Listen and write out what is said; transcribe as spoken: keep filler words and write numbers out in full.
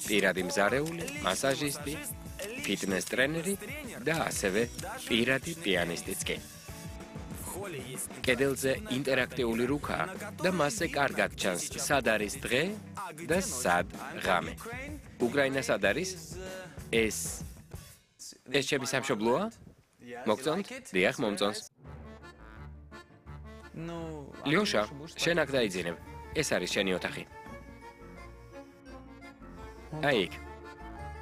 პირადი მზარეული, მასაჟისტი, ფიტნეს ტრენერი და ასევე პირადი პიანისტიც კი. კედელზე ინტერაქტიული რუქაა და მასზე კარგად ჩანს სად არის დღე და სად ღამე. უკრაინა სად არის? ეს ეს ჩემი სამშობლოა? მოგწონთ? დიახ, მომწონს. ლიოშა, შენ აქ დაიძინებ. ეს არის შენი ოთახი. აი იქ.